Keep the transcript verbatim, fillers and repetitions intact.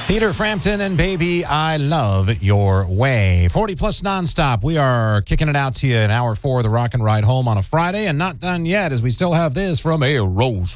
Peter Frampton and Baby, I Love Your Way. forty plus nonstop. We are kicking it out to you in hour four of the Rock and Ride Home on a Friday, and not done yet, as we still have this from A Rose